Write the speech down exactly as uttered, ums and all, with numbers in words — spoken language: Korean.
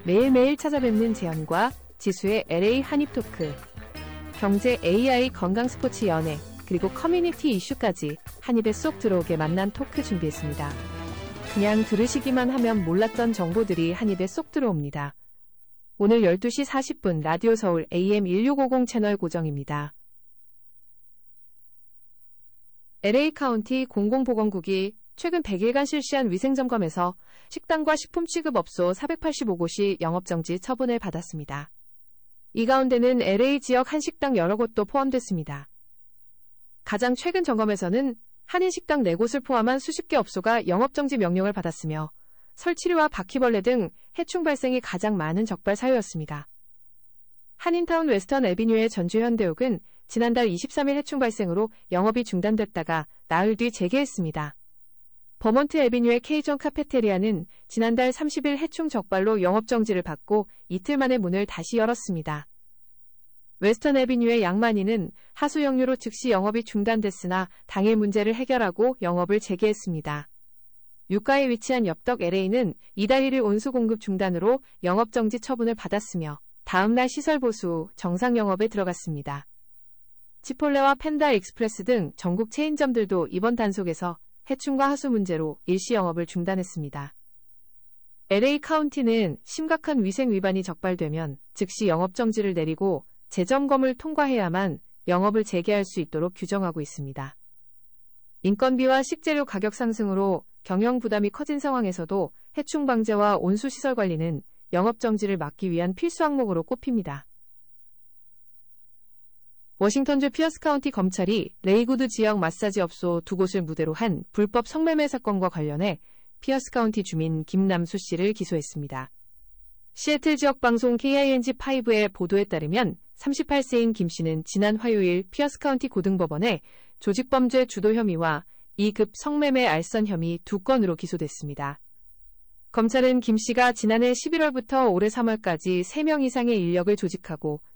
매일매일 찾아뵙는 재현과 지수의 엘에이 한입토크. 경제, 에이아이, 건강, 스포츠, 연애, 그리고 커뮤니티 이슈까지 한입에 쏙 들어오게 만난 토크 준비했습니다. 그냥 들으시기만 하면 몰랐던 정보들이 한입에 쏙 들어옵니다. 오늘 열두 시 사십 분 라디오 서울 에이엠 천육백오십 채널 고정입니다. 엘에이 카운티 공공보건국이 최근 백 일간 실시한 위생점검에서 식당과 식품취급업소 사백팔십오 곳이 영업정지 처분을 받았습니다. 이 가운데는 엘에이 지역 한식당 여러 곳도 포함됐습니다. 가장 최근 점검에서는 한인식당 네 곳을 포함한 수십 개 업소가 영업정지 명령을 받았으며 설치류와 바퀴벌레 등 해충 발생이 가장 많은 적발 사유였습니다. 한인타운 웨스턴 애비뉴의 전주현대옥은 지난달 이십삼 일 해충 발생으로 영업이 중단됐다가 나흘 뒤 재개했습니다. 버먼트 애비뉴의 케이전 카페테리아는 지난달 삼십 일 해충 적발로 영업정지를 받고 이틀 만에 문을 다시 열었습니다. 웨스턴 애비뉴의 양만이는 하수 역류로 즉시 영업이 중단됐으나 당일 문제를 해결하고 영업을 재개했습니다. 유가에 위치한 엽떡 엘에이는 이달 일 일 온수 공급 중단으로 영업정지 처분을 받았으며 다음날 시설 보수 후 정상 영업에 들어갔습니다. 치폴레와 펜다 익스프레스 등 전국 체인점들도 이번 단속에서 해충과 하수 문제로 일시 영업을 중단했습니다. 엘에이 카운티는 심각한 위생 위반이 적발되면 즉시 영업정지를 내리고 재점검을 통과해야만 영업을 재개할 수 있도록 규정하고 있습니다. 인건비와 식재료 가격 상승으로 경영 부담이 커진 상황에서도 해충 방제와 온수시설 관리는 영업정지를 막기 위한 필수 항목으로 꼽힙니다. 워싱턴주 피어스 카운티 검찰이 레이구드 지역 마사지 업소 두 곳을 무대로 한 불법 성매매 사건과 관련해 피어스 카운티 주민 김남수 씨를 기소했습니다. 시애틀 지역 방송 케이아이엔지 파이브의 보도에 따르면 삼십팔 세인 김 씨는 지난 화요일 피어스 카운티 고등법원에 조직범죄 주도 혐의와 이 급 성매매 알선 혐의 두 건으로 기소됐습니다. 검찰은 김 씨가 지난해 십일월부터 올해 삼월까지 세 명 이상의 인력을 조직하고